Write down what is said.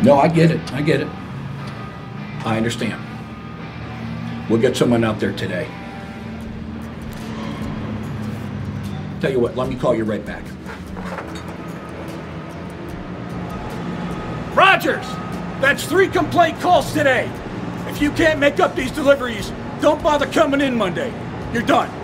No, I get it. I get it. I understand. We'll get someone out there today. Tell you what, let me call you right back. Rogers! That's 3 complaint calls today. If you can't make up these deliveries, don't bother coming in Monday. You're done.